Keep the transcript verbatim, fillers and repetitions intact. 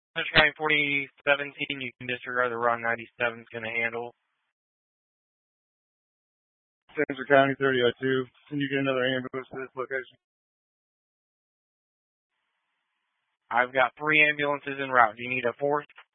Central County forty seventeen, you can disregard the wrong ninety-seven is going to handle. Central County thirty oh two, can you get another ambulance to this location? I've got three ambulances en route. Do you need a fourth?